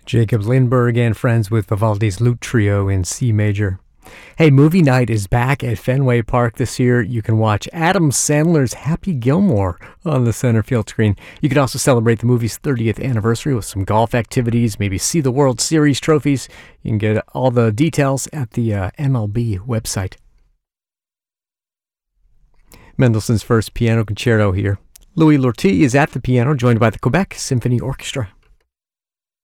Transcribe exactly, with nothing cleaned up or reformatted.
Jacob Lindberg and friends with Vivaldi's Lute Trio in C major. Hey, movie night is back at Fenway Park this year. You can watch Adam Sandler's Happy Gilmore on the center field screen. You can also celebrate the movie's thirtieth anniversary with some golf activities, maybe see the World Series trophies. You can get all the details at the uh, M L B website. Mendelssohn's First Piano Concerto here. Louis Lortie is at the piano, joined by the Quebec Symphony Orchestra.